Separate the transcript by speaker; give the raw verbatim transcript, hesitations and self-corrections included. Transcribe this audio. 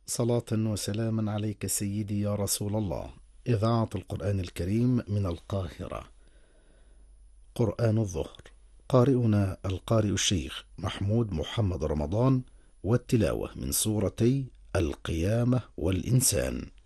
Speaker 1: صلاة وسلاما عليك سيدي يا رسول الله. إذاعة القرآن الكريم من القاهرة. قرآن الظهر. قارئنا القارئ الشيخ محمود محمد رمضان، والتلاوة من سورتي القيامة والإنسان.